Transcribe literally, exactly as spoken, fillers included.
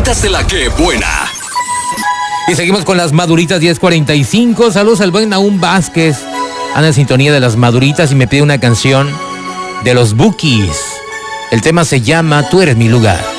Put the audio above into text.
Maduritas de la que buena. Y seguimos con las Maduritas diez cuarenta y cinco. Saludos al buen Naum Vázquez. Anda en sintonía de las Maduritas y me pide una canción de los Bookies. El tema se llama Tú eres mi lugar.